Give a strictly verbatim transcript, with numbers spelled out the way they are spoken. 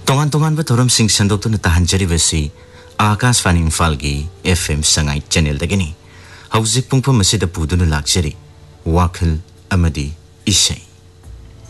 तोंगान तोंगान बा थोरमसिंग संदोक्तुना ताहानजरिबसी Akashvani इम्फालगी FM Sangai channel दगिनी हौजिक पुंगफम असिदा पुदुना लाक्चरी वाखल अमदी इशै